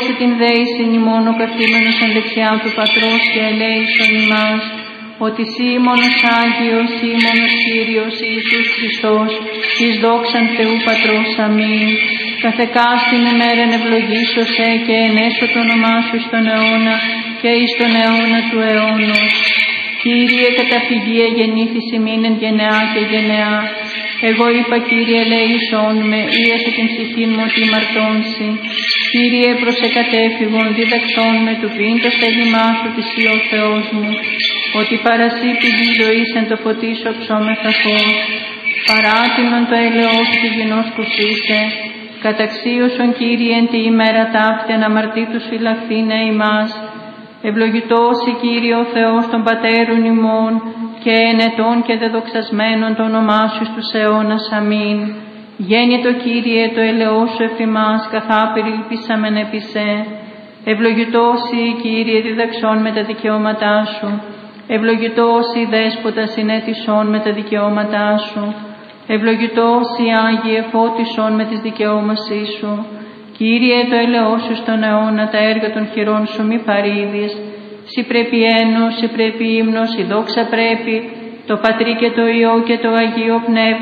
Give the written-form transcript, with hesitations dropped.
Δόξα την δέησιν ημών ο καθήμενος εν δεξιά του Πατρός και ελέησον ημάς, ότι Συ μόνος Άγιος, Συ μόνος Κύριος Ιησούς Χριστός, εις δόξαν Θεού Πατρός. Αμήν. Καθεκάστην ημέραν ευλογήσωσε και ενέσω το όνομά Σου εις τον αιώνα και εις τον αιώνα του αιώνος. Κύριε, καταφυγία γεννήθης ημίν εν γενεά και γενεά. Εγώ είπα, Κύριε, ελέησόν με, ίασε την ψυχή μου ότι ημαρτώνσει. Κύριε, προσεκατέφυγον, διδαξόν με του πίντος θέλημά Σου της Υ ο Θεός μου, ότι παρασύ πηγή ζωής εν το φωτίσω ψώμεθα φως. Παράτιμον το έλεος του γινός κουσίσε, καταξίωσον, Κύριε, εν τη ημέρα ταύτη αναμαρτήτους φυλαχθήνε ημάς. Ευλογητός η Κύριε ο Θεός των πατέρων ημών και ενετών και δεδοξασμένων το όνομά Σου στους αιώνας. Αμήν. Γέννητο Κύριε το ελεός Σου εφ' ημάς, καθάπερ ήλπισαμεν επί Σε. Ευλογητός η Κύριε διδαξών με τα δικαιώματά Σου. Ευλογητός η Δέσποτα συνέτησον με τα δικαιώματά Σου. Ευλογητός η Άγιε φώτισον με τις δικαιώμασή Σου. Κύριε, το ελεός Σου στον αιώνα, τα έργα των χειρών Σου μη παρήδεις. Συ πρέπει ένος, Συ πρέπει ύμνος, η δόξα πρέπει, το Πατρί και το Υιό και το Αγίο Πνεύμα.